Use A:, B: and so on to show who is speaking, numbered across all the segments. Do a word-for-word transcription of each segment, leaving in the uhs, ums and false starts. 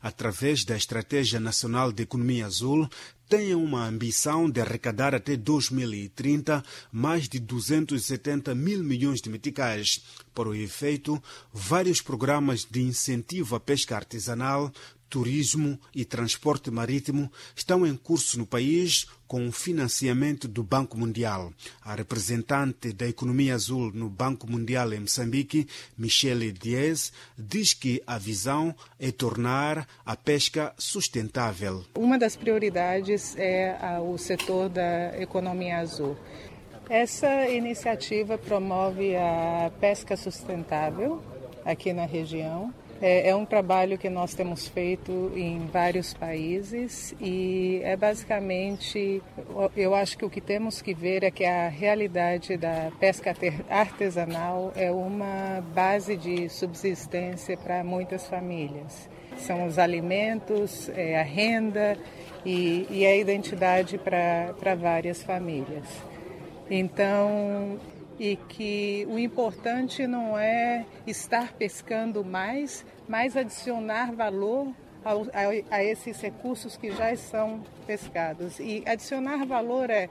A: através da Estratégia Nacional de Economia Azul, tem uma ambição de arrecadar até dois mil e trinta mais de duzentos e setenta mil milhões de meticais. Para o efeito, vários programas de incentivo à pesca artesanal, turismo e transporte marítimo estão em curso no país com o financiamento do Banco Mundial. A representante da economia azul no Banco Mundial em Moçambique, Michele Dias, diz que a visão é tornar a pesca sustentável.
B: Uma das prioridades é o setor da economia azul. Essa iniciativa promove a pesca sustentável aqui na região. É um trabalho que nós temos feito em vários países e é basicamente, eu acho que o que temos que ver é que a realidade da pesca artesanal é uma base de subsistência para muitas famílias. São os alimentos, é a renda e, e a identidade para, para várias famílias. Então, e que o importante não é estar pescando mais, mas adicionar valor ao, a, a esses recursos que já são pescados. E adicionar valor é,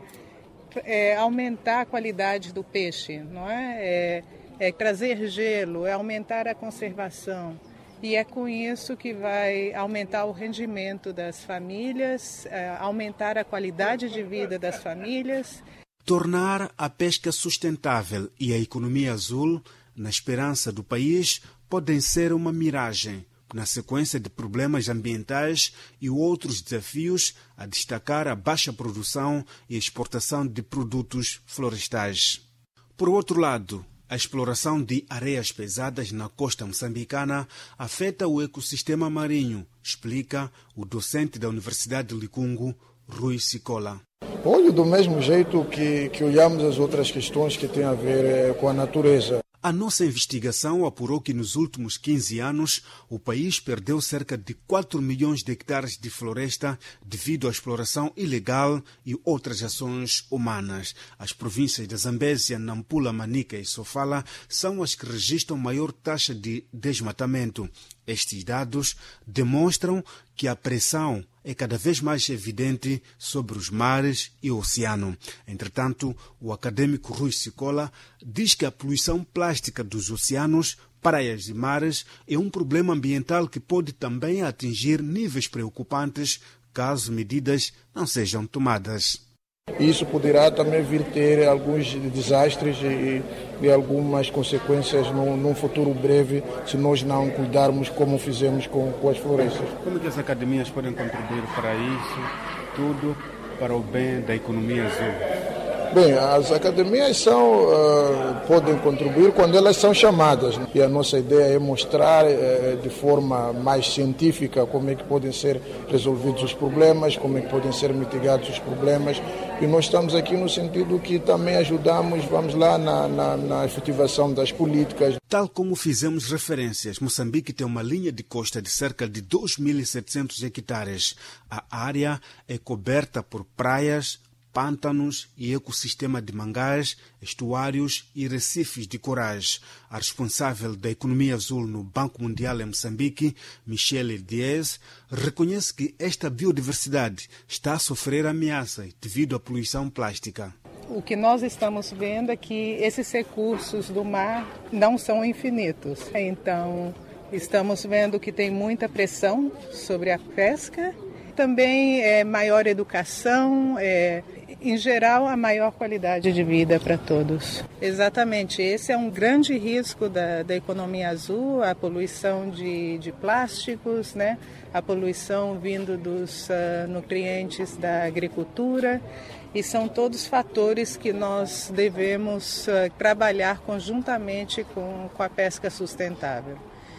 B: é aumentar a qualidade do peixe, não é? É, é trazer gelo, é aumentar a conservação. E é com isso que vai aumentar o rendimento das famílias, é, aumentar a qualidade de vida das famílias.
A: Tornar a pesca sustentável e a economia azul, na esperança do país, podem ser uma miragem, na sequência de problemas ambientais e outros desafios, a destacar a baixa produção e exportação de produtos florestais. Por outro lado, a exploração de areias pesadas na costa moçambicana afeta o ecossistema marinho, explica o docente da Universidade de Licungo, Rui Sicola.
C: Olho do mesmo jeito que, que olhamos as outras questões que têm a ver eh, com a natureza.
A: A nossa investigação apurou que nos últimos quinze anos o país perdeu cerca de quatro milhões de hectares de floresta devido à exploração ilegal e outras ações humanas. As províncias da Zambésia, Nampula, Manica e Sofala são as que registram maior taxa de desmatamento. Estes dados demonstram que a pressão é cada vez mais evidente sobre os mares e o oceano. Entretanto, o acadêmico Rui Sicola diz que a poluição plástica dos oceanos, praias e mares é um problema ambiental que pode também atingir níveis preocupantes caso medidas não sejam tomadas.
C: Isso poderá também vir ter alguns desastres e, e algumas consequências no, num futuro breve se nós não cuidarmos como fizemos com, com as florestas.
A: Como que as academias podem contribuir para isso, tudo para o bem da economia azul?
C: Bem, as academias são, uh, podem contribuir quando elas são chamadas. E a nossa ideia é mostrar uh, de forma mais científica como é que podem ser resolvidos os problemas, como é que podem ser mitigados os problemas. E nós estamos aqui no sentido que também ajudamos, vamos lá, na, na, na efetivação das políticas.
A: Tal como fizemos referências, Moçambique tem uma linha de costa de cerca de dois mil e setecentos hectares. A área é coberta por praias, pântanos e ecossistema de mangás, estuários e recifes de corais. A responsável da economia azul no Banco Mundial em Moçambique, Michele Dias, reconhece que esta biodiversidade está a sofrer ameaça devido à poluição plástica.
B: O que nós estamos vendo é que esses recursos do mar não são infinitos. Então, estamos vendo que tem muita pressão sobre a pesca. Também é maior educação, é, em geral, a maior qualidade de vida para todos. Exatamente, esse é um grande risco da, da economia azul, a poluição de, de plásticos, né? A poluição vindo dos uh, nutrientes da agricultura, e são todos fatores que nós devemos uh, trabalhar conjuntamente com, com a pesca sustentável.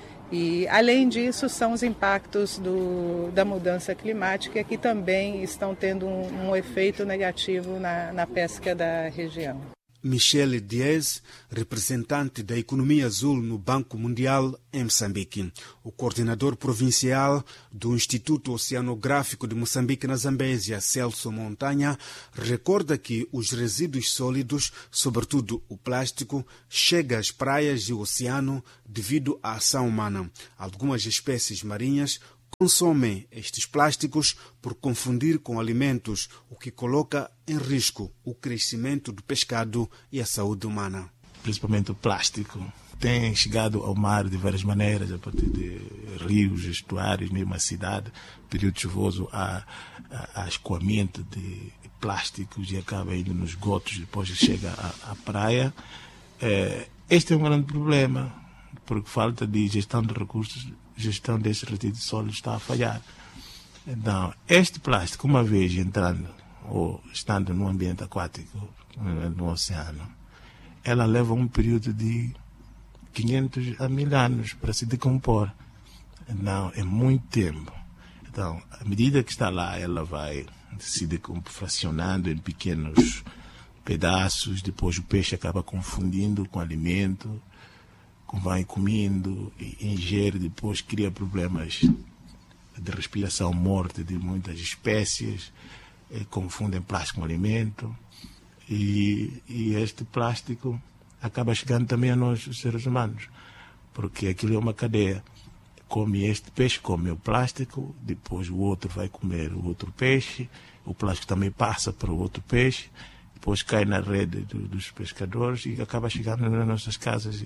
B: E, além disso, são os impactos do, da mudança climática que também estão tendo um, um efeito negativo na, na pesca da região.
A: Michele Dias, representante da economia azul no Banco Mundial em Moçambique. O coordenador provincial do Instituto Oceanográfico de Moçambique na Zambésia, Celso Montanha, recorda que os resíduos sólidos, sobretudo o plástico, chegam às praias e ao oceano devido à ação humana. Algumas espécies marinhas, consomem estes plásticos por confundir com alimentos, o que coloca em risco o crescimento do pescado e a saúde humana.
D: Principalmente o plástico tem chegado ao mar de várias maneiras, a partir de rios, estuários, mesmo a cidade. Período chuvoso há, há, há escoamento de plásticos e acaba indo nos esgotos, depois chega à, à praia. É, este é um grande problema, porque falta de gestão de recursos, gestão desses resíduos sólidos está a falhar. Então, este plástico, uma vez entrando ou estando no ambiente aquático, no oceano, ela leva um período de quinhentos a mil anos para se decompor. Não, é muito tempo. Então, à medida que está lá, ela vai se decompor, fracionando em pequenos pedaços. Depois o peixe acaba confundindo com alimento, vai comendo e ingere, depois cria problemas de respiração, morte de muitas espécies, confundem plástico com alimento. E, e este plástico acaba chegando também a nós, os seres humanos, porque aquilo é uma cadeia. Come este peixe, come o plástico, depois o outro vai comer o outro peixe, o plástico também passa para o outro peixe, depois cai na rede do, dos pescadores e acaba chegando nas nossas casas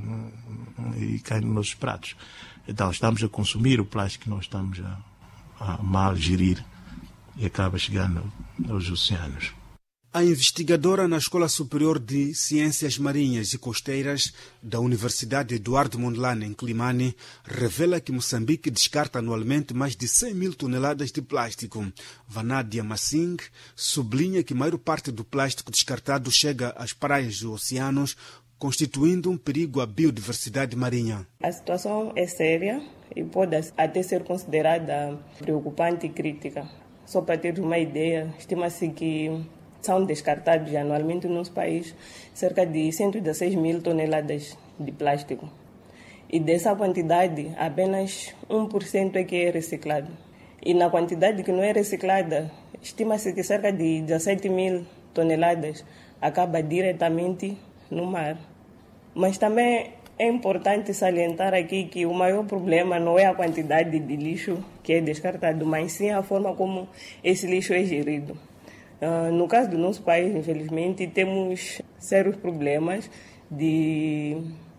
D: e, e cai nos nossos pratos. Então estamos a consumir o plástico que nós estamos a, a mal gerir e acaba chegando aos oceanos.
A: A investigadora na Escola Superior de Ciências Marinhas e Costeiras da Universidade Eduardo Mondlane, em Climane, revela que Moçambique descarta anualmente mais de cem mil toneladas de plástico. Vanadia Massing sublinha que a maior parte do plástico descartado chega às praias e oceanos, constituindo um perigo à biodiversidade marinha.
E: A situação é séria e pode até ser considerada preocupante e crítica. Só para ter uma ideia, estima-se que são descartados anualmente no nosso país cerca de cento e dezesseis mil toneladas de plástico. E dessa quantidade, apenas um por cento é que é reciclado. E na quantidade que não é reciclada, estima-se que cerca de dezessete mil toneladas acaba diretamente no mar. Mas também é importante salientar aqui que o maior problema não é a quantidade de lixo que é descartado, mas sim a forma como esse lixo é gerido. Uh, no caso do nosso país, infelizmente, temos sérios problemas de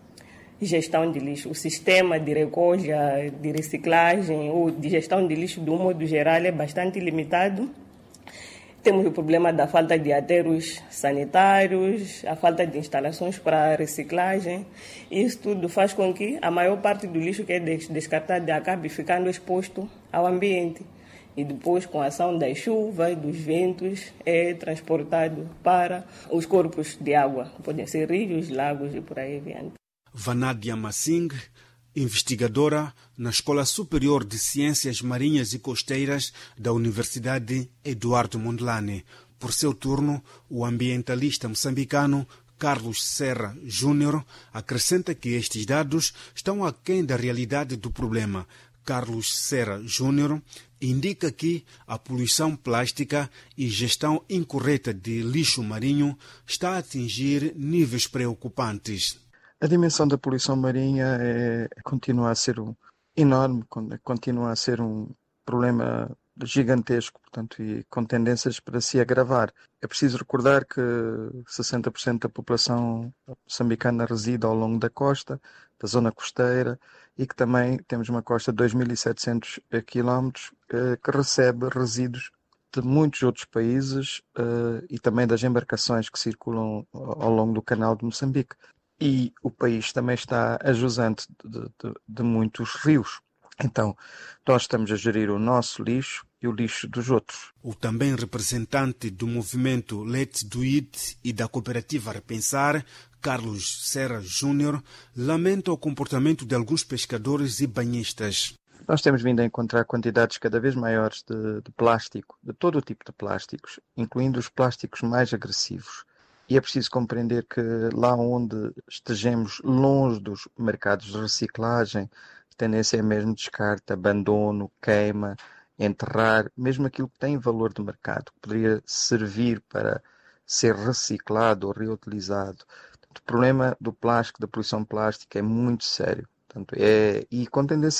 E: gestão de lixo. O sistema de recolha, de reciclagem ou de gestão de lixo, de um modo geral, é bastante limitado. Temos o problema da falta de aterros sanitários, a falta de instalações para reciclagem. Isso tudo faz com que a maior parte do lixo que é descartado acabe ficando exposto ao ambiente. E depois, com a ação das chuvas, dos ventos, é transportado para os corpos de água. Podem ser rios, lagos e por aí adiante.
A: Vanadia Massing, investigadora na Escola Superior de Ciências Marinhas e Costeiras da Universidade Eduardo Mondlane. Por seu turno, o ambientalista moçambicano Carlos Serra Júnior acrescenta que estes dados estão aquém da realidade do problema. Carlos Serra Júnior indica que a poluição plástica e gestão incorreta de lixo marinho está a atingir níveis preocupantes.
F: A dimensão da poluição marinha é, continua a ser um, enorme, continua a ser um problema gigantesco, portanto, e com tendências para se agravar. É preciso recordar que sessenta por cento da população moçambicana reside ao longo da costa, da zona costeira, e que também temos uma costa de dois mil e setecentos quilómetros que recebe resíduos de muitos outros países e também das embarcações que circulam ao longo do canal de Moçambique. E o país também está a jusante de, de, de muitos rios. Então, nós estamos a gerir o nosso lixo e o lixo dos outros.
A: O também representante do movimento Let's Do It e da cooperativa Repensar, Carlos Serra Júnior, lamenta o comportamento de alguns pescadores e banhistas.
F: Nós temos vindo a encontrar quantidades cada vez maiores de, de plástico, de todo o tipo de plásticos, incluindo os plásticos mais agressivos. E é preciso compreender que lá onde estejamos longe dos mercados de reciclagem, a tendência é mesmo descarte, abandono, queima, enterrar, mesmo aquilo que tem valor de mercado, que poderia servir para ser reciclado ou reutilizado. Portanto, o problema do plástico, da poluição plástica, é muito sério. Portanto, é, e com tendências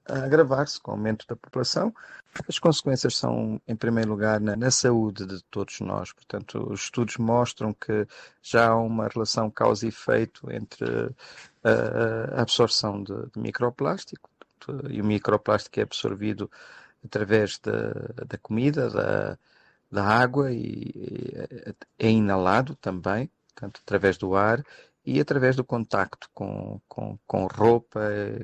F: a agravar-se com o aumento da população. As consequências são, em primeiro lugar, na, na saúde de todos nós. Portanto, os estudos mostram que já há uma relação causa e efeito entre a, a absorção de, de microplástico, e o microplástico é absorvido através da, da comida, da, da água, e é inalado também, portanto, através do ar e através do contacto com, com, com roupa,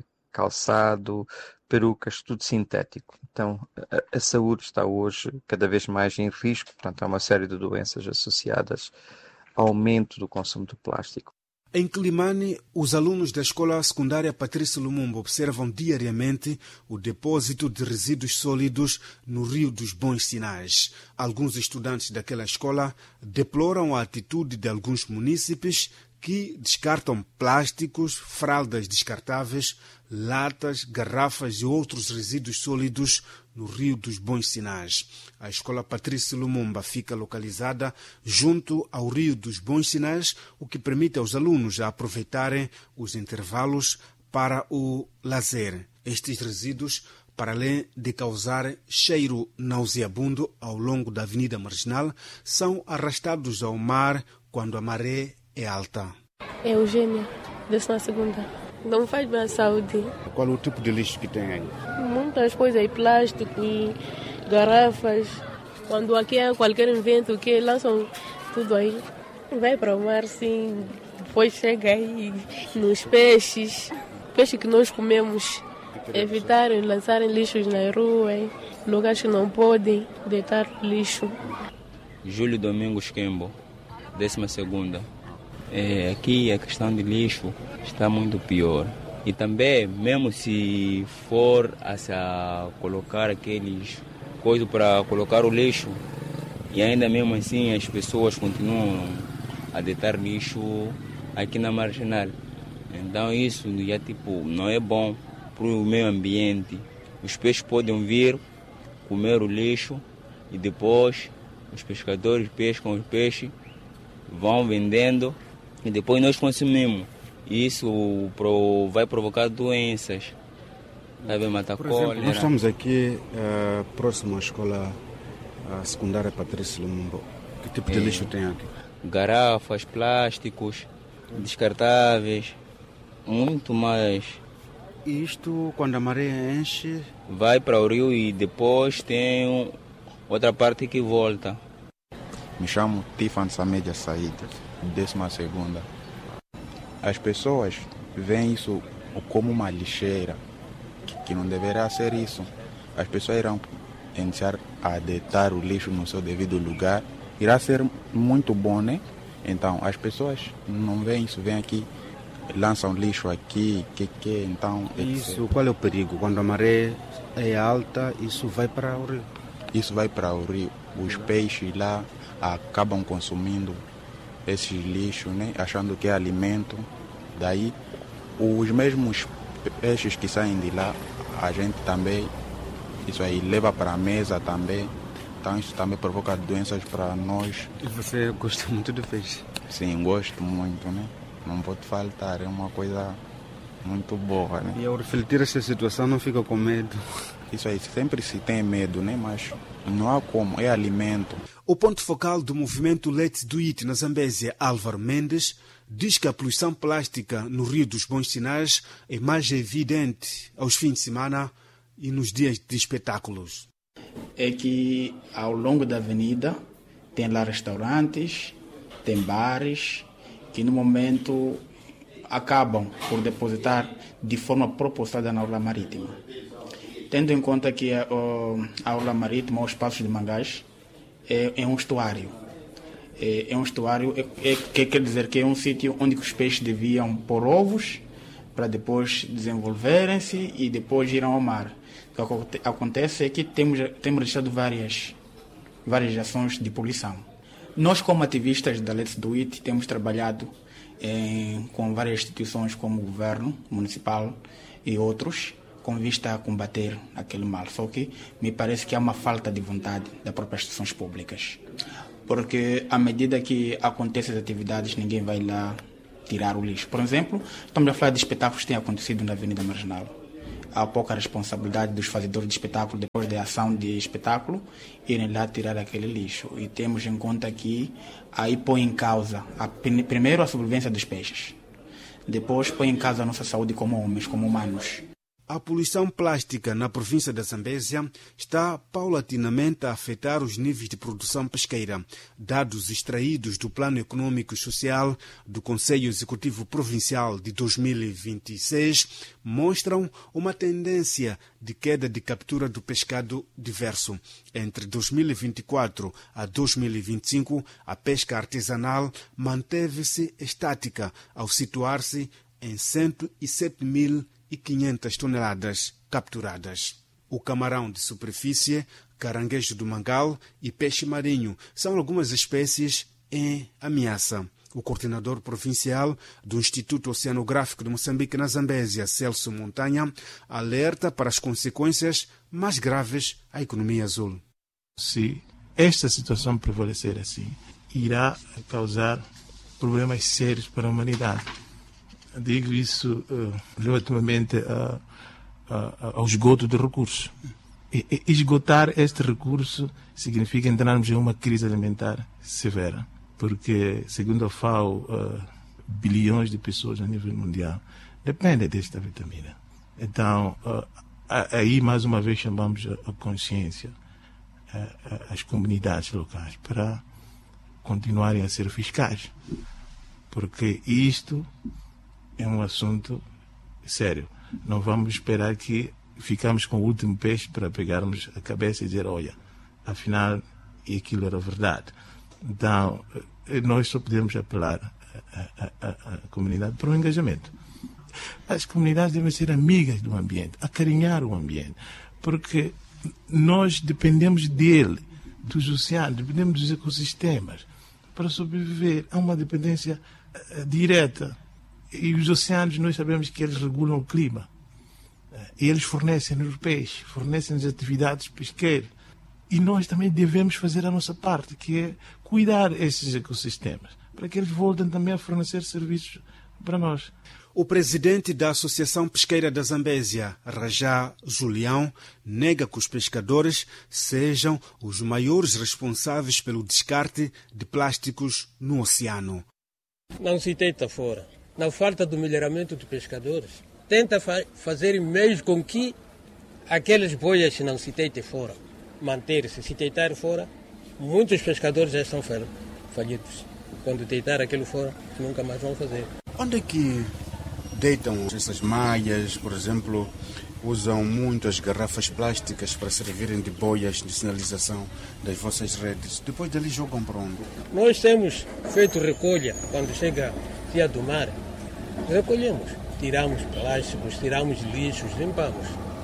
F: calçado, perucas, tudo sintético. Então, a, a saúde está hoje cada vez mais em risco, portanto, há uma série de doenças associadas ao aumento do consumo de plástico.
A: Em Quilimane, os alunos da escola secundária Patrício Lumumba observam diariamente o depósito de resíduos sólidos no Rio dos Bons Sinais. Alguns estudantes daquela escola deploram a atitude de alguns munícipes que descartam plásticos, fraldas descartáveis, latas, garrafas e outros resíduos sólidos no Rio dos Bons Sinais. A escola Patrício Lumumba fica localizada junto ao Rio dos Bons Sinais, o que permite aos alunos aproveitarem os intervalos para o lazer. Estes resíduos, para além de causar cheiro nauseabundo ao longo da Avenida Marginal, são arrastados ao mar quando a maré é alta.
G: É Eugênia, décima segunda. Não faz bem à saúde.
A: Qual é o tipo de lixo que tem aí?
G: Muitas coisas aí, plástico, garrafas. Quando aqui há qualquer evento que lançam tudo aí, vai para o mar, sim. Depois chega aí nos peixes, peixe que nós comemos. Evitarem lançarem lixos na rua, lugares que não podem deitar lixo.
H: Júlio Domingos Kembo, décima segunda. É, aqui a questão de lixo está muito pior. E também, mesmo se for a, se a colocar aqueles coisas para colocar o lixo, e ainda mesmo assim as pessoas continuam a deitar lixo aqui na Marginal. Então isso já, tipo, não é bom para o meio ambiente. Os peixes podem vir comer o lixo e depois os pescadores pescam os peixes, vão vendendo e depois nós consumimos. Isso pro, vai provocar doenças, vai matar cólera.
A: Nós estamos aqui uh, próximo à escola uh, secundária Patrício Lumumba. Que tipo de é, lixo tem aqui?
H: Garrafas, plásticos, descartáveis, muito mais.
A: E isto, quando a maré enche?
H: Vai para o rio e depois tem outra parte que volta.
I: Me chamo Tifan Samédia Saída, décima segunda. As pessoas veem isso como uma lixeira, que não deverá ser isso. As pessoas irão iniciar a deitar o lixo no seu devido lugar. Irá ser muito bom, né? Então, as pessoas não veem isso, vêm aqui, lançam lixo aqui, que que então...
A: Isso, qual é o perigo? Quando a maré é alta, isso vai para o rio?
I: Isso vai para o rio. Os peixes lá acabam consumindo esse lixo, né? Achando que é alimento. Daí, os mesmos peixes que saem de lá, a gente também, isso aí leva para a mesa também. Então isso também provoca doenças para nós.
A: E você gosta muito de peixe?
I: Sim, gosto muito, né? Não pode faltar, é uma coisa muito boa, né?
A: E ao refletir essa situação não fica com medo?
I: Isso aí, sempre se tem medo, né? Mas não há como, é alimento.
A: O ponto focal do movimento Let's Do It na Zambésia, Álvaro Mendes, diz que a poluição plástica no Rio dos Bons Sinais é mais evidente aos fins de semana e nos dias de espetáculos.
J: É que ao longo da avenida tem lá restaurantes, tem bares, que no momento acabam por depositar de forma propositada na orla marítima. Tendo em conta que a, a orla marítima, os Passos de Mangás, é, é um estuário. É, é um estuário, é, é, que quer dizer que é um sítio onde os peixes deviam pôr ovos para depois desenvolverem-se e depois irão ao mar. O que acontece é que temos, temos registrado várias, várias ações de poluição. Nós, como ativistas da Let's Do It, temos trabalhado em, com várias instituições como o governo municipal e outros, com vista a combater aquele mal. Só que me parece que há uma falta de vontade das próprias instituições públicas. Porque à medida que acontecem as atividades, ninguém vai lá tirar o lixo. Por exemplo, estamos a falar de espetáculos que têm acontecido na Avenida Marginal. há pouca responsabilidade dos fazedores de espetáculo depois da ação de espetáculo irem lá tirar aquele lixo. E temos em conta que aí põe em causa, a, primeiro, a sobrevivência dos peixes. Depois põe em causa a nossa saúde como homens, como humanos.
A: A poluição plástica na província da Zambésia está paulatinamente a afetar os níveis de produção pesqueira. Dados extraídos do Plano Econômico e Social do Conselho Executivo Provincial de dois mil e vinte e seis mostram uma tendência de queda de captura do pescado diverso. Entre dois mil e vinte e quatro a dois mil e vinte e cinco, a pesca artesanal manteve-se estática ao situar-se em cento e sete mil e quinhentas toneladas capturadas. O camarão de superfície, caranguejo do mangal e peixe marinho são algumas espécies em ameaça. O coordenador provincial do Instituto Oceanográfico de Moçambique na Zambésia, Celso Montanha, alerta para as consequências mais graves à economia azul.
D: Se esta situação prevalecer assim, irá causar problemas sérios para a humanidade. Digo isso uh, relativamente a, a, ao esgoto de recursos. E, e, esgotar este recurso significa entrarmos em uma crise alimentar severa, porque, segundo a FAO, uh, bilhões de pessoas a nível mundial dependem desta vitamina. Então, uh, aí, mais uma vez, chamamos a, a consciência, uh, as comunidades locais, para continuarem a ser fiscais, porque isto é um assunto sério. Não vamos esperar que ficamos com o último peixe para pegarmos a cabeça e dizer, olha, afinal, aquilo era verdade. Então, nós só podemos apelar à, à, à comunidade para o engajamento. As comunidades devem ser amigas do ambiente, acarinhar o ambiente, porque nós dependemos dele, dos oceanos, dependemos dos ecossistemas para sobreviver. Há uma dependência uh, direta. E os oceanos, nós sabemos que eles regulam o clima. E eles fornecem os peixes, fornecem as atividades pesqueiras. E nós também devemos fazer a nossa parte, que é cuidar desses ecossistemas, para que eles voltem também a fornecer serviços para nós.
A: O presidente da Associação Pesqueira da Zambésia, Rajá Julião, nega que os pescadores sejam os maiores responsáveis pelo descarte de plásticos no oceano.
K: Não se deita fora. Na falta do melhoramento dos pescadores, tenta fa fazer meios com que aquelas boias não se deitem fora. Manter-se, se deitar fora, muitos pescadores já estão falidos. Quando deitar aquilo fora, nunca mais vão fazer.
A: Onde é que deitam essas malhas, por exemplo, usam muito as garrafas plásticas para servirem de boias de sinalização das vossas redes? Depois dali jogam para onde?
K: Nós temos feito recolha quando chega o dia do mar. Recolhemos, tiramos plásticos, tiramos lixos, limpamos.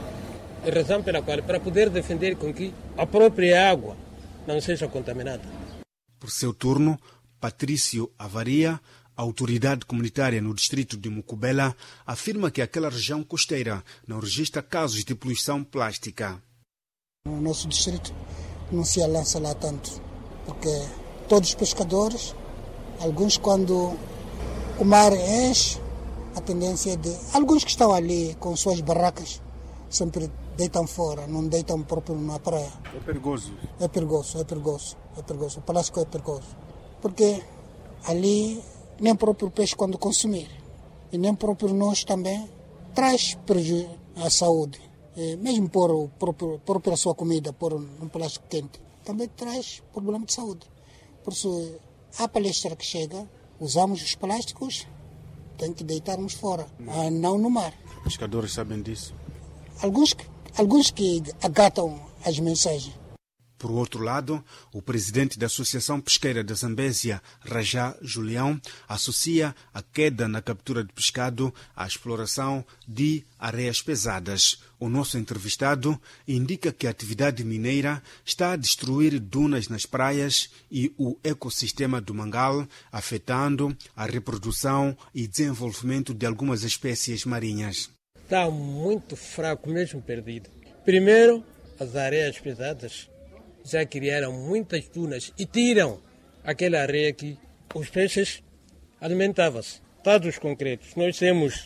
K: A razão pela qual, para poder defender com que a própria água não seja contaminada.
A: Por seu turno, Patrício Avaria, autoridade comunitária no distrito de Mucubela, afirma que aquela região costeira não registra casos de poluição plástica.
L: No nosso distrito não se lança lá tanto, porque todos os pescadores, alguns quando o mar enche, a tendência é de... Alguns que estão ali com suas barracas sempre deitam fora, não deitam próprio na praia.
A: É perigoso?
L: É perigoso, é perigoso, é perigoso. O plástico é perigoso. Porque ali nem próprio peixe quando consumir, e nem próprio nós também, traz prejuízo à saúde. E mesmo por o próprio, próprio a sua comida, por um plástico quente, também traz problema de saúde. Por isso, a palestra que chega, usamos os plásticos, tem que deitarmos fora, não, não no mar.
A: Os pescadores sabem disso?
L: Alguns, alguns que agatam as mensagens.
A: Por outro lado, o presidente da Associação Pesqueira da Zambésia, Rajá Julião, associa a queda na captura de pescado à exploração de areias pesadas. O nosso entrevistado indica que a atividade mineira está a destruir dunas nas praias e o ecossistema do mangal, afetando a reprodução e desenvolvimento de algumas espécies marinhas.
K: Está muito fraco, mesmo perdido. Primeiro, as areias pesadas já criaram muitas dunas e tiram aquela areia que os peixes alimentavam-se. Dados concretos, nós temos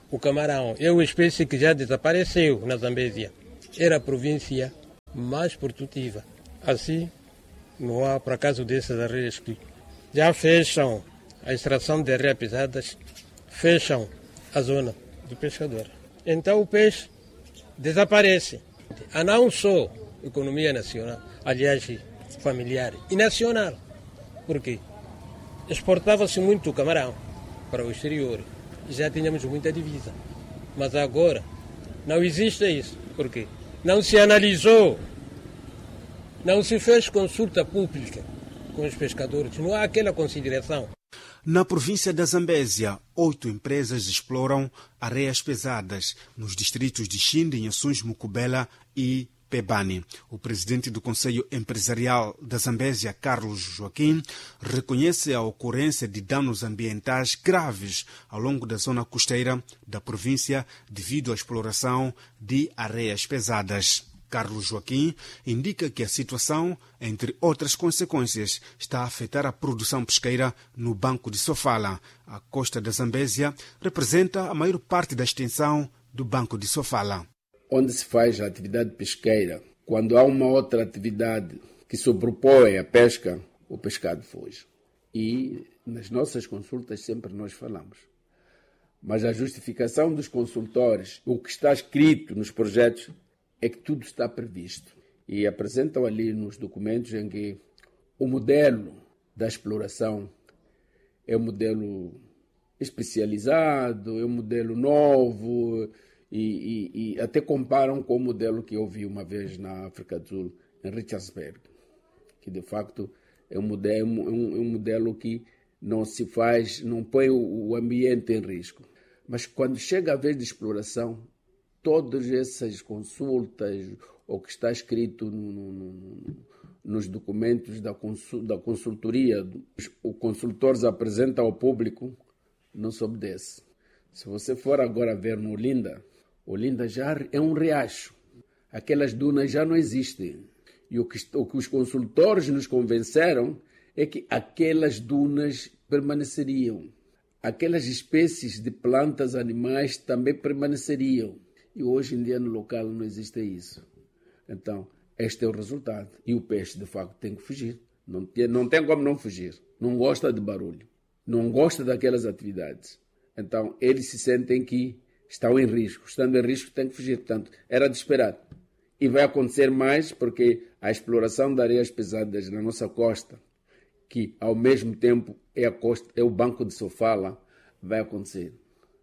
K: o camarão é uma espécie que já desapareceu na Zambésia. Era a província mais produtiva. Assim, não há, por acaso, dessas areias que já fecham a extração de areias pesadas, fecham a zona do pescador. Então o peixe desaparece. Há não só economia nacional, aliás, familiar e nacional. Por quê? Exportava-se muito camarão para o exterior. Já tínhamos muita divisa. Mas agora não existe isso. Por quê? Não se analisou, não se fez consulta pública com os pescadores. Não há aquela consideração.
A: Na província da Zambésia, oito empresas exploram areias pesadas nos distritos de Xinde, Inhaçuns, Mucubela e Pebane. O presidente do Conselho Empresarial da Zambésia, Carlos Joaquim, reconhece a ocorrência de danos ambientais graves ao longo da zona costeira da província devido à exploração de areias pesadas. Carlos Joaquim indica que a situação, entre outras consequências, está a afetar a produção pesqueira no Banco de Sofala. A costa da Zambésia representa a maior parte da extensão do Banco de Sofala.
M: Onde se faz a atividade pesqueira, quando há uma outra atividade que sobrepõe a pesca, o pescado foge. E nas nossas consultas sempre nós falamos. Mas a justificação dos consultores, o que está escrito nos projetos, é que tudo está previsto. E apresentam ali nos documentos em que o modelo da exploração é um modelo especializado, é um modelo novo, e, e, e até comparam com o modelo que eu vi uma vez na África do Sul, em Richardsburg, que de facto é um modelo, é um, é um modelo que não se faz, não põe o, o ambiente em risco. Mas quando chega a vez de exploração, todas essas consultas, o que está escrito no, no, nos documentos da, consul, da consultoria, os consultores apresentam ao público, não se obedece. Se você for agora ver no Olinda, Olinda já é um riacho. Aquelas dunas já não existem. E o que, o que os consultores nos convenceram é que aquelas dunas permaneceriam. Aquelas espécies de plantas, animais também permaneceriam. E hoje em dia no local não existe isso. Então, este é o resultado. E o peixe, de facto, tem que fugir. Não tem, não tem como não fugir. Não gosta de barulho. Não gosta daquelas atividades. Então, eles se sentem que estão em risco. Estando em risco, têm que fugir. Portanto, era de esperar. E vai acontecer mais porque a exploração de areias pesadas na nossa costa, que ao mesmo tempo é, a costa, é o Banco de Sofala, vai acontecer.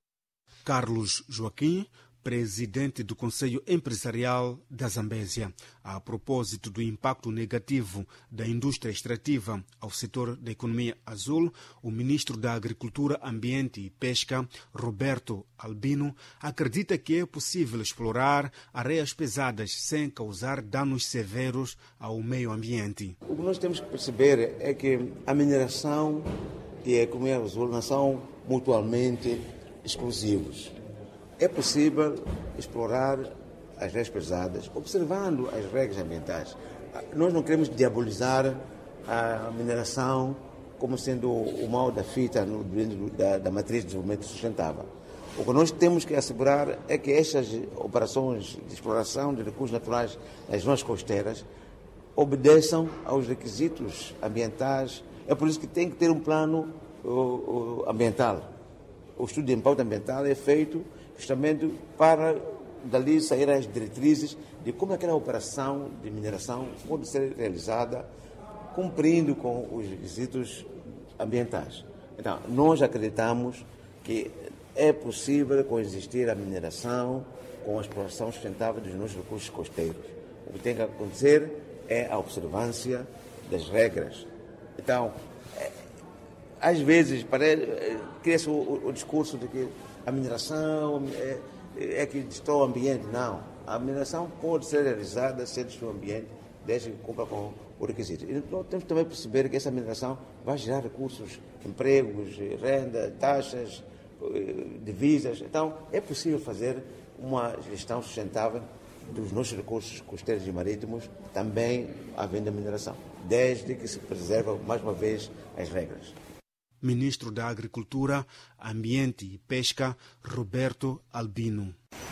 A: Carlos Joaquim, presidente do Conselho Empresarial da Zambésia, a propósito do impacto negativo da indústria extrativa ao setor da economia azul, o ministro da Agricultura, Ambiente e Pesca, Roberto Albino, acredita que é possível explorar areias pesadas sem causar danos severos ao meio ambiente.
N: O que nós temos que perceber é que a mineração e a economia azul não são mutuamente exclusivos. É possível explorar as areias pesadas observando as regras ambientais. Nós não queremos diabolizar a mineração como sendo o mal da fita no, da, da matriz de desenvolvimento sustentável. O que nós temos que assegurar é que estas operações de exploração de recursos naturais nas zonas costeiras obedeçam aos requisitos ambientais. É por isso que tem que ter um plano uh, uh, ambiental. O estudo de impacto ambiental é feito justamente para dali sair as diretrizes de como aquela operação de mineração pode ser realizada cumprindo com os requisitos ambientais. Então, nós acreditamos que é possível coexistir a mineração com a exploração sustentável dos nossos recursos costeiros. O que tem que acontecer é a observância das regras. Então, é, às vezes, cria-se o, o discurso de que a mineração é, é que destrói o ambiente. Não. A mineração pode ser realizada sem destruir o ambiente, desde que cumpra com o requisito. E nós temos também que perceber que essa mineração vai gerar recursos, empregos, renda, taxas, divisas. Então, é possível fazer uma gestão sustentável dos nossos recursos costeiros e marítimos, também havendo a mineração, desde que se preservam, mais uma vez, as regras.
A: Ministro da Agricultura, Ambiente e Pesca, Roberto Albino.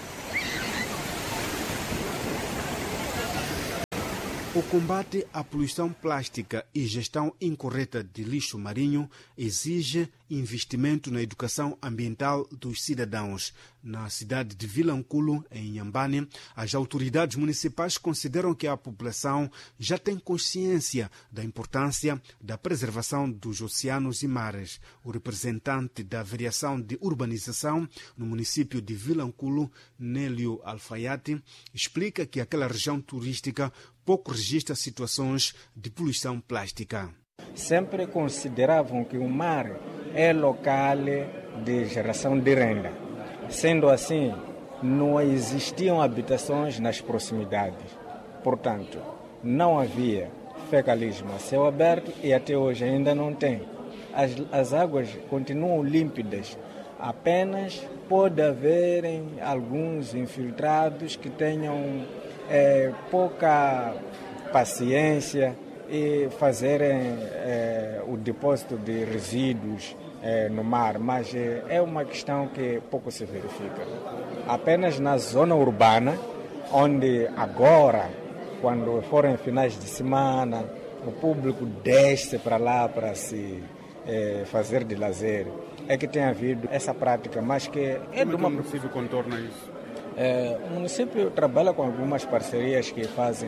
A: O combate à poluição plástica e gestão incorreta de lixo marinho exige investimento na educação ambiental dos cidadãos. Na cidade de Vilanculo, em Inhambane, as autoridades municipais consideram que a população já tem consciência da importância da preservação dos oceanos e mares. O representante da Variação de Urbanização no município de Vilanculo, Nélio Alfaiate, explica que aquela região turística pouco registra situações de poluição plástica.
O: Sempre consideravam que o mar é local de geração de renda. Sendo assim, não existiam habitações nas proximidades. Portanto, não havia fecalismo a céu aberto e até hoje ainda não tem. As, as águas continuam límpidas. Apenas pode haver alguns infiltrados que tenham é, pouca paciência e fazerem é, o depósito de resíduos é, no mar, mas é, é uma questão que pouco se verifica. Apenas na zona urbana, onde agora, quando forem finais de semana, o público desce para lá para se é, fazer de lazer, é que tem havido essa prática, mas que é
A: Como
O: de uma...
A: é que o município contorna isso?
O: É, o município trabalha com algumas parcerias que fazem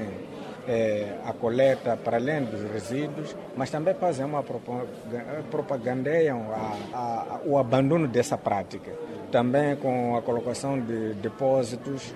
O: é, a coleta para além dos resíduos, mas também fazem uma propagandeiam a, a, o abandono dessa prática. Também com a colocação de depósitos,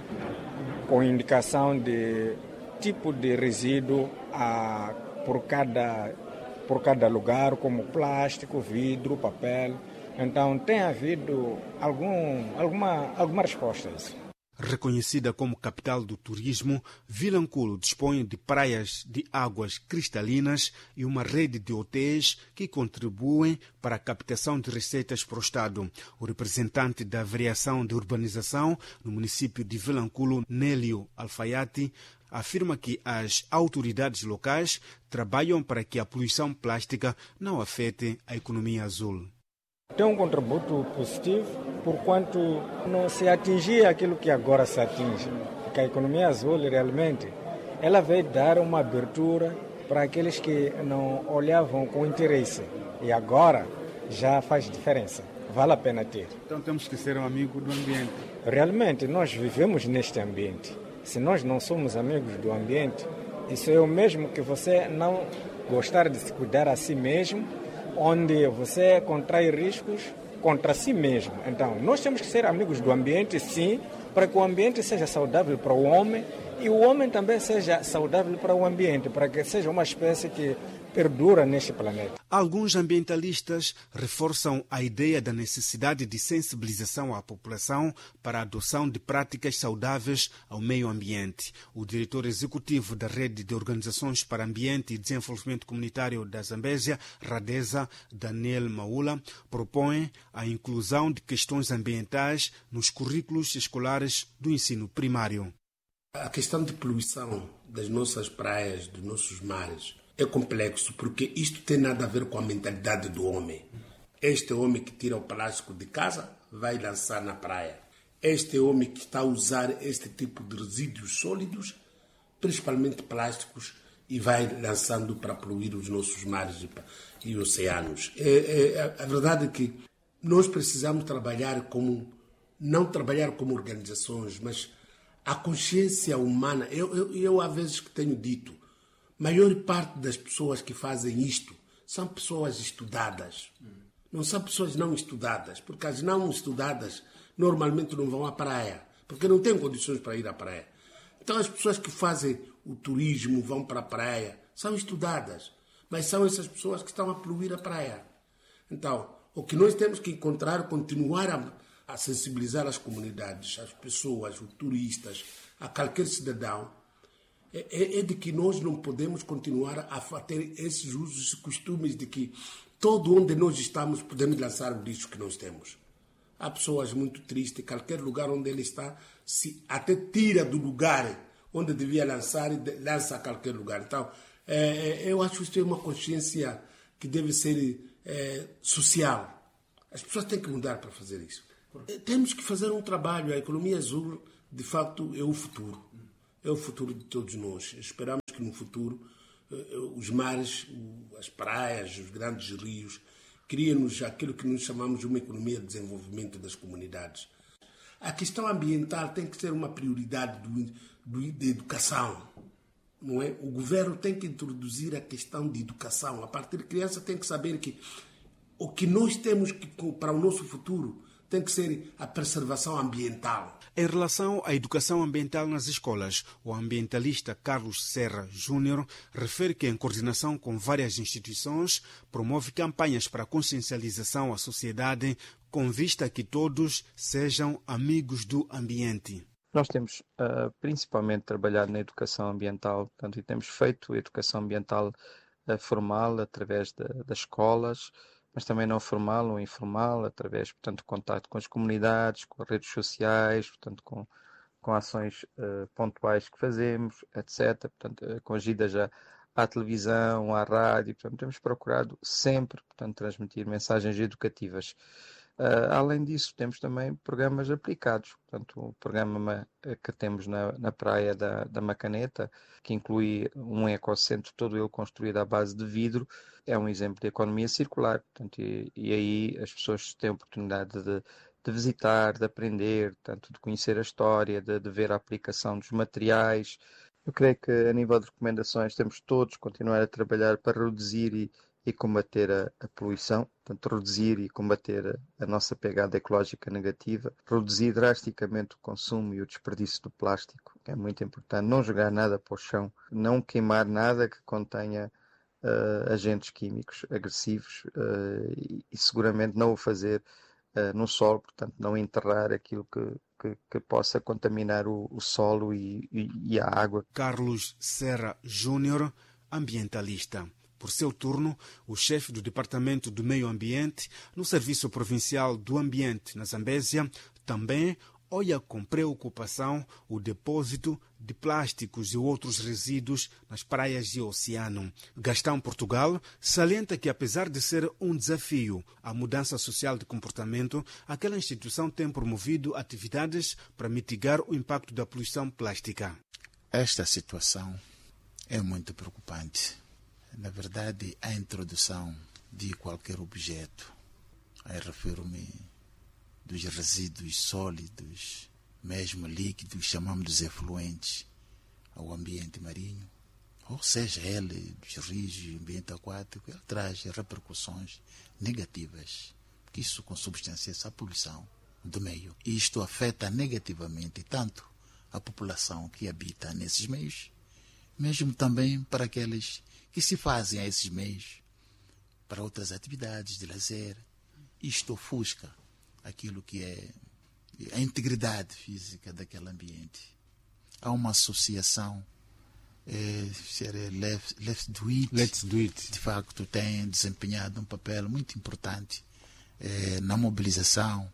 O: com indicação de tipo de resíduo a, por, cada, por cada lugar, como plástico, vidro, papel. Então tem havido algum, alguma, alguma resposta a isso.
A: Reconhecida como capital do turismo, Vilanculo dispõe de praias de águas cristalinas e uma rede de hotéis que contribuem para a captação de receitas para o Estado. O representante da Variação de Urbanização no município de Vilanculo, Nélio Alfaiate, afirma que as autoridades locais trabalham para que a poluição plástica não afete a economia azul.
O: Tem um contributo positivo, porquanto não se atingia aquilo que agora se atinge. Porque a economia azul, realmente, ela veio dar uma abertura para aqueles que não olhavam com interesse. E agora já faz diferença. Vale a pena ter.
A: Então temos que ser um amigo do ambiente.
O: Realmente, nós vivemos neste ambiente. Se nós não somos amigos do ambiente, isso é o mesmo que você não gostar de se cuidar a si mesmo, onde você contrai riscos contra si mesmo. Então, nós temos que ser amigos do ambiente, sim, para que o ambiente seja saudável para o homem e o homem também seja saudável para o ambiente, para que seja uma espécie que perdura neste planeta.
A: Alguns ambientalistas reforçam a ideia da necessidade de sensibilização à população para a adoção de práticas saudáveis ao meio ambiente. O diretor executivo da Rede de Organizações para Ambiente e Desenvolvimento Comunitário da Zambésia, Radesa, Daniel Maula, propõe a inclusão de questões ambientais nos currículos escolares do ensino primário.
P: A questão de poluição das nossas praias, dos nossos mares, é complexo, porque isto tem nada a ver com a mentalidade do homem. Este homem que tira o plástico de casa vai lançar na praia. Este homem que está a usar este tipo de resíduos sólidos, principalmente plásticos, e vai lançando para poluir os nossos mares e oceanos. É, é, a verdade é que nós precisamos trabalhar como, não trabalhar como organizações, mas a consciência humana. Eu, eu, eu às vezes que tenho dito, a maior parte das pessoas que fazem isto são pessoas estudadas. Não são pessoas não estudadas, porque as não estudadas normalmente não vão à praia, porque não têm condições para ir à praia. Então as pessoas que fazem o turismo, vão para a praia, são estudadas, mas são essas pessoas que estão a poluir a praia. Então, o que nós temos que encontrar, continuar a, a sensibilizar as comunidades, as pessoas, os turistas, a qualquer cidadão, É, é de que nós não podemos continuar a ter esses usos e costumes de que todo onde nós estamos podemos lançar o lixo que nós temos. Há pessoas muito tristes, qualquer lugar onde ele está, se até tira do lugar onde devia lançar e lança a qualquer lugar. Então, é, eu acho que isso é uma consciência que deve ser é, social. As pessoas têm que mudar para fazer isso. Temos que fazer um trabalho. A economia azul, de facto, é o futuro. É o futuro de todos nós. Esperamos que no futuro os mares, as praias, os grandes rios, criem-nos aquilo que nós chamamos de uma economia de desenvolvimento das comunidades. A questão ambiental tem que ser uma prioridade do, do, da educação. Não é? O governo tem que introduzir a questão de educação. A partir de criança tem que saber que o que nós temos que, para o nosso futuro tem que ser a preservação ambiental.
A: Em relação à educação ambiental nas escolas, o ambientalista Carlos Serra Júnior refere que, em coordenação com várias instituições, promove campanhas para consciencialização à sociedade com vista a que todos sejam amigos do ambiente.
F: Nós temos uh, principalmente trabalhado na educação ambiental, portanto, e temos feito educação ambiental uh, formal através de, das escolas, mas também não formal ou informal, através, portanto, de contato com as comunidades, com as redes sociais, portanto, com, com ações uh, pontuais que fazemos, etcétera. Portanto, uh, com as idas à, à televisão, à rádio, portanto, temos procurado sempre, portanto, transmitir mensagens educativas. Uh, além disso, temos também programas aplicados, portanto, o programa que temos na, na praia da, da Macaneta, que inclui um ecocentro todo ele construído à base de vidro, é um exemplo de economia circular, portanto, e, e aí as pessoas têm a oportunidade de, de visitar, de aprender, portanto, de conhecer a história, de, de ver a aplicação dos materiais. Eu creio que a nível de recomendações temos todos continuar a trabalhar para reduzir e e combater a, a poluição, portanto, reduzir e combater a, a nossa pegada ecológica negativa, reduzir drasticamente o consumo e o desperdício do plástico, que é muito importante, não jogar nada para o chão, não queimar nada que contenha uh, agentes químicos agressivos uh, e, e seguramente não o fazer uh, no solo, portanto, não enterrar aquilo que, que, que possa contaminar o, o solo e, e, e a água.
A: Carlos Serra Júnior, ambientalista. Por seu turno, o chefe do Departamento do Meio Ambiente no Serviço Provincial do Ambiente na Zambésia também olha com preocupação o depósito de plásticos e outros resíduos nas praias e oceano. Gastão Portugal salienta que, apesar de ser um desafio à mudança social de comportamento, aquela instituição tem promovido atividades para mitigar o impacto da poluição plástica.
D: Esta situação é muito preocupante. Na verdade, a introdução de qualquer objeto, aí refiro-me dos resíduos sólidos, mesmo líquidos, chamamos de efluentes, ao ambiente marinho, ou seja, ele dos rios, ambiente aquático, ele traz repercussões negativas, porque isso consubstancia a poluição do meio. E isto afeta negativamente tanto a população que habita nesses meios, mesmo também para aqueles que se fazem a esses meios para outras atividades de lazer. Isto ofusca aquilo que é a integridade física daquele ambiente. Há uma associação, é, Let's, Let's Do It,
A: Let's Do It,
D: de facto tem desempenhado um papel muito importante é, na mobilização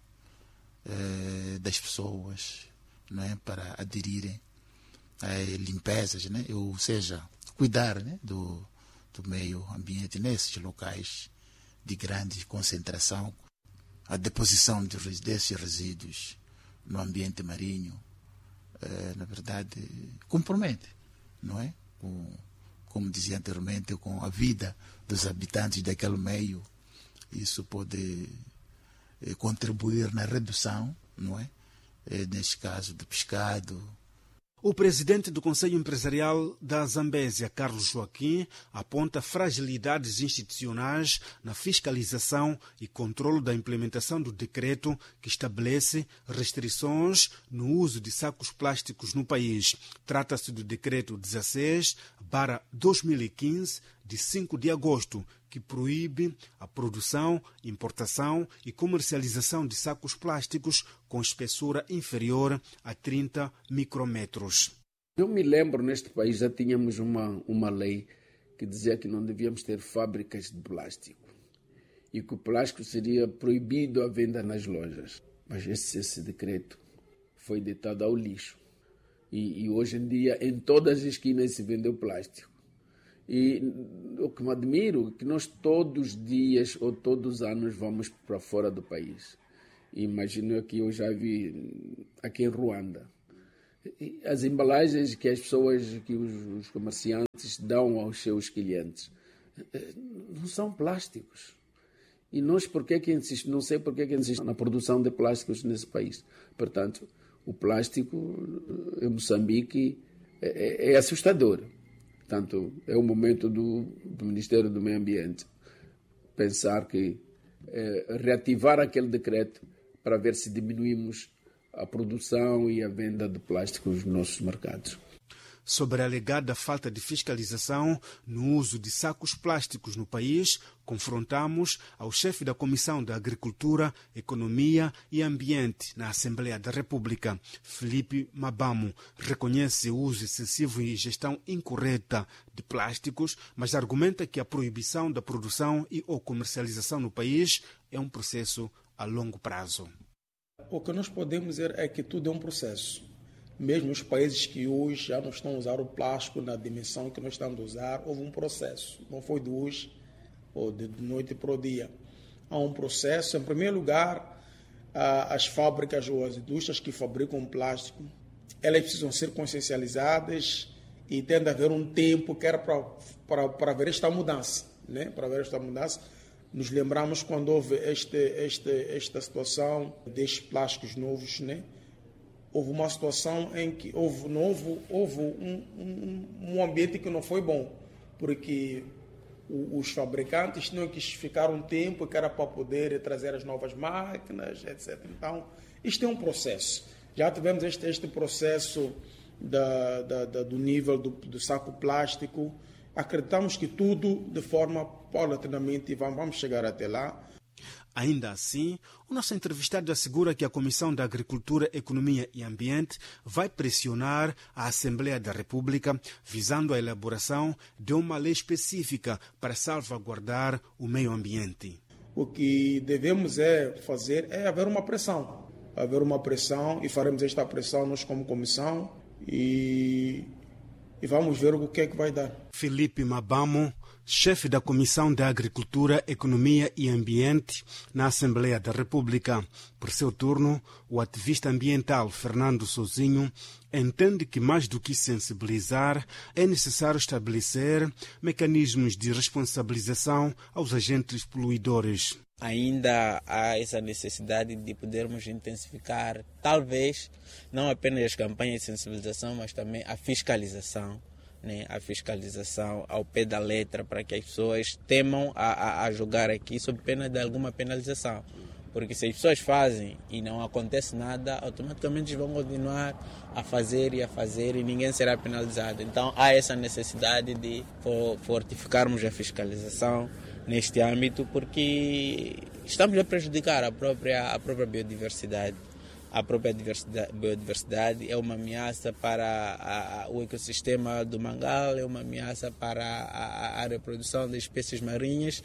D: é, das pessoas, não é, para aderirem a limpezas, né, ou seja, cuidar, né, do, do meio ambiente nesses locais de grande concentração. A deposição de, desses resíduos no ambiente marinho, eh, na verdade, compromete, não é? Com, como dizia anteriormente, com a vida dos habitantes daquele meio. Isso pode eh, contribuir na redução, não é? Eh, neste caso, do pescado.
A: O presidente do Conselho Empresarial da Zambésia, Carlos Joaquim, aponta fragilidades institucionais na fiscalização e controle da implementação do decreto que estabelece restrições no uso de sacos plásticos no país. Trata-se do decreto dezesseis barra dois mil e quinze, de cinco de agosto, que proíbe a produção, importação e comercialização de sacos plásticos com espessura inferior a trinta micrômetros.
M: Eu me lembro, neste país já tínhamos uma, uma lei que dizia que não devíamos ter fábricas de plástico e que o plástico seria proibido à venda nas lojas. Mas esse, esse decreto foi deitado ao lixo. E, e hoje em dia, em todas as esquinas se vendeu plástico. E o que me admiro é que nós todos os dias ou todos os anos vamos para fora do país. Imagino que eu já vi aqui em Ruanda. As embalagens que as pessoas, que os, os comerciantes dão aos seus clientes não são plásticos. E nós, por que que insiste, não sei por que que insiste na produção de plásticos nesse país. Portanto, o plástico em Moçambique é, é assustador. Portanto, é o momento do, do Ministério do Meio Ambiente pensar que é, reativar aquele decreto para ver se diminuímos a produção e a venda de plástico nos nossos mercados.
A: Sobre a alegada falta de fiscalização no uso de sacos plásticos no país, confrontamos ao chefe da Comissão da Agricultura, Economia e Ambiente na Assembleia da República, Filipe Mabamo. Reconhece o uso excessivo e gestão incorreta de plásticos, mas argumenta que a proibição da produção e ou comercialização no país é um processo a longo prazo.
Q: O que nós podemos dizer é que tudo é um processo. Mesmo os países que hoje já não estão a usar o plástico na dimensão que nós estamos a usar, houve um processo. Não foi de hoje ou de noite para o dia. Há um processo. Em primeiro lugar, as fábricas ou as indústrias que fabricam plástico, elas precisam ser consciencializadas e tem de haver um tempo que era para, para, para ver esta mudança. Né? Para ver esta mudança. Nos lembramos quando houve este, este, esta situação destes plásticos novos, né? Houve uma situação em que houve, não houve, houve um, um, um ambiente que não foi bom, porque o, os fabricantes tinham que ficar um tempo que era para poder trazer as novas máquinas, etcétera. Então, isto é um processo. Já tivemos este, este processo da, da, da, do nível do, do saco plástico. Acreditamos que tudo de forma paulatinamente vamos chegar até lá.
A: Ainda assim, o nosso entrevistado assegura que a Comissão da Agricultura, Economia e Ambiente vai pressionar a Assembleia da República visando a elaboração de uma lei específica para salvaguardar o meio ambiente.
Q: O que devemos é fazer é haver uma pressão. Haver uma pressão e faremos esta pressão nós como comissão e, e vamos ver o que é que vai dar.
A: Filipe Mabamo, chefe da Comissão da Agricultura, Economia e Ambiente na Assembleia da República. Por seu turno, o ativista ambiental Fernando Sozinho entende que, mais do que sensibilizar, é necessário estabelecer mecanismos de responsabilização aos agentes poluidores.
R: Ainda há essa necessidade de podermos intensificar, talvez, não apenas as campanhas de sensibilização, mas também a fiscalização. Né, a fiscalização ao pé da letra para que as pessoas temam a, a, a jogar aqui sob pena de alguma penalização. Porque se as pessoas fazem e não acontece nada, automaticamente vão continuar a fazer e a fazer e ninguém será penalizado. Então há essa necessidade de fortificarmos a fiscalização neste âmbito porque estamos a prejudicar a própria, a própria biodiversidade. A própria biodiversidade é uma ameaça para a, a, o ecossistema do Mangal, é uma ameaça para a, a reprodução das espécies marinhas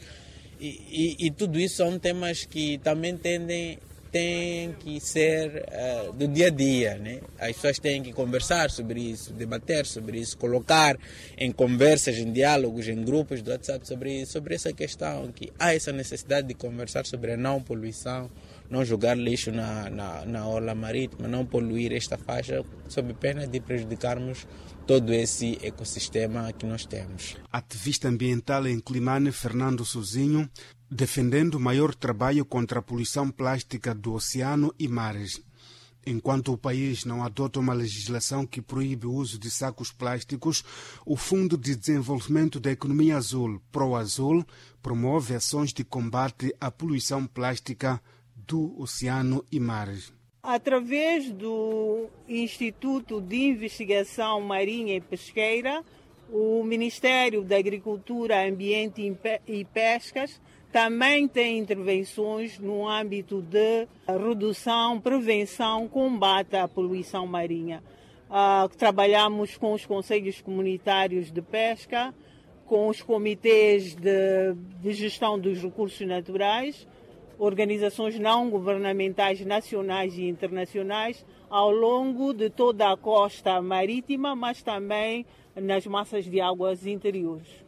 R: e, e, e tudo isso são temas que também tendem, têm que ser uh, do dia a dia. Né? As pessoas têm que conversar sobre isso, debater sobre isso, colocar em conversas, em diálogos, em grupos do WhatsApp sobre, sobre essa questão, que há essa necessidade de conversar sobre a não poluição, não jogar lixo na, na, na orla marítima, não poluir esta faixa, sob pena de prejudicarmos todo esse ecossistema que nós temos.
A: Ativista ambiental em Climane, Fernando Sozinho, defendendo o maior trabalho contra a poluição plástica do oceano e mares. Enquanto o país não adota uma legislação que proíbe o uso de sacos plásticos, o Fundo de Desenvolvimento da Economia Azul, ProAzul, promove ações de combate à poluição plástica do oceano e mares.
S: Através do Instituto de Investigação Marinha e Pesqueira, o Ministério da Agricultura, Ambiente e Pescas também tem intervenções no âmbito de redução, prevenção, combate à poluição marinha. Uh, trabalhamos com os conselhos comunitários de pesca, com os comitês de, de gestão dos recursos naturais, organizações não governamentais nacionais e internacionais ao longo de toda a costa marítima, mas também nas massas de águas interiores.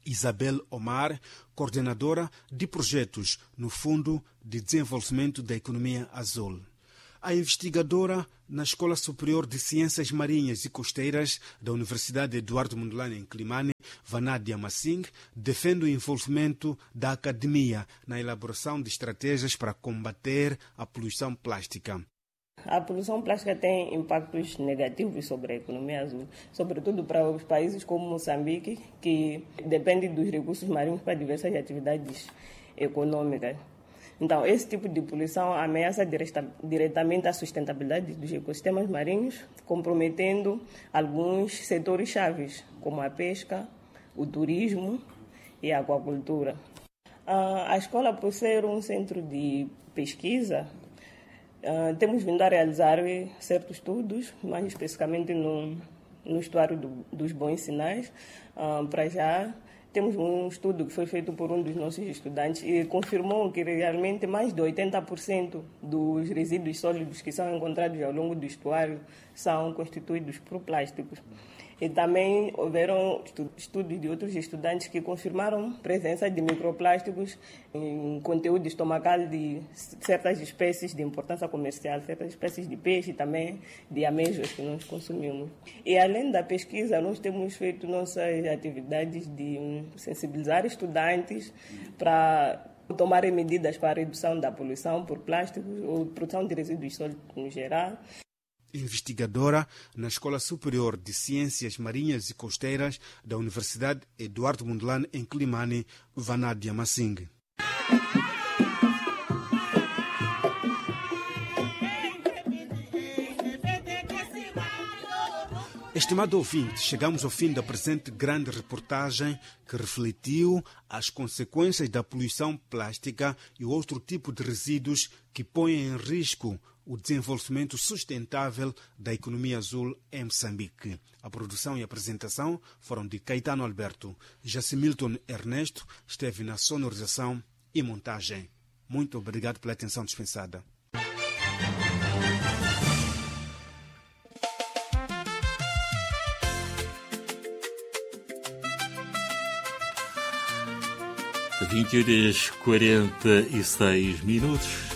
A: Isabel Omar, coordenadora de projetos no Fundo de Desenvolvimento da Economia Azul. A investigadora na Escola Superior de Ciências Marinhas e Costeiras da Universidade Eduardo Mondlane em Climane, Vanadia Massing, defende o envolvimento da academia na elaboração de estratégias para combater a poluição plástica.
E: A poluição plástica tem impactos negativos sobre a economia azul, sobretudo para os países como Moçambique, que depende dos recursos marinhos para diversas atividades econômicas. Então, esse tipo de poluição ameaça diretamente a sustentabilidade dos ecossistemas marinhos, comprometendo alguns setores chaves, como a pesca, o turismo e a aquacultura. A escola, por ser um centro de pesquisa, temos vindo a realizar certos estudos, mais especificamente no, no estuário do, dos Bons Sinais. Para já, temos um estudo que foi feito por um dos nossos estudantes e confirmou que realmente mais de oitenta por cento dos resíduos sólidos que são encontrados ao longo do estuário são constituídos por plásticos. E também houveram estudos de outros estudantes que confirmaram a presença de microplásticos em conteúdo estomacal de certas espécies de importância comercial, certas espécies de peixe e também de amêijoas que nós consumimos. E além da pesquisa, nós temos feito nossas atividades de sensibilizar estudantes para tomarem medidas para a redução da poluição por plásticos ou produção de resíduos sólidos no geral.
A: Investigadora na Escola Superior de Ciências Marinhas e Costeiras da Universidade Eduardo Mondlane em Climane, Vanadia Massing. Estimado ouvinte, chegamos ao fim da presente grande reportagem que refletiu as consequências da poluição plástica e outro tipo de resíduos que põem em risco o desenvolvimento sustentável da economia azul em Moçambique. A produção e a apresentação foram de Caetano Alberto. Jacimilton Ernesto esteve na sonorização e montagem. Muito obrigado pela atenção dispensada.
T: vinte horas e quarenta e seis minutos.